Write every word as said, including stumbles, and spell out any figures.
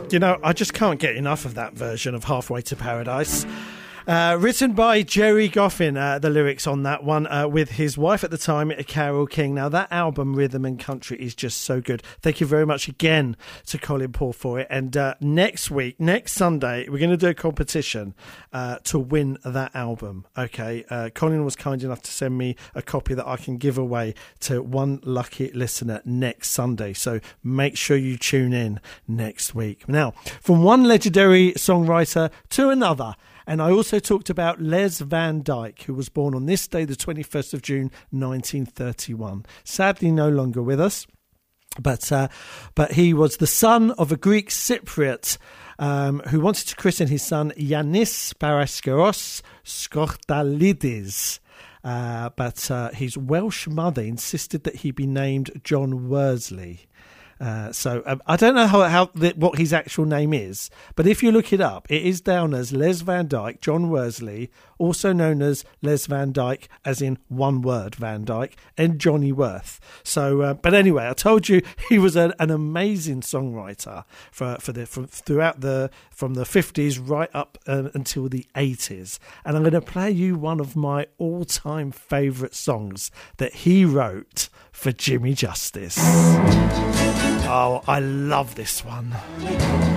You know, I just can't get enough of that version of Halfway to Paradise. Uh, written by Jerry Goffin, uh, the lyrics on that one, uh, with his wife at the time, Carole King. Now, that album, Rhythm and Country, is just so good. Thank you very much again to Colin Paul for it. And uh, next week, next Sunday, we're going to do a competition uh, to win that album. Okay, uh, Colin was kind enough to send me a copy that I can give away to one lucky listener next Sunday. So make sure you tune in next week. Now, from one legendary songwriter to another. And I also talked about Les Van Dyke, who was born on this day, the twenty-first of June, nineteen thirty-one. Sadly, no longer with us. But uh, but he was the son of a Greek Cypriot um, who wanted to christen his son Yannis Paraskeros Skortalidis. Uh, but uh, his Welsh mother insisted that he be named John Worsley. Uh, so um, I don't know how, how the, what his actual name is, but if you look it up, it is down as Les Van Dyke, John Worsley, also known as Les Van Dyke, as in one word, Van Dyke, and Johnny Worth. So, uh, but anyway, I told you he was a, an amazing songwriter for for the from throughout the from the fifties right up uh, until the eighties, and I'm going to play you one of my all-time favourite songs that he wrote for Jimmy Justice. Oh, I love this one.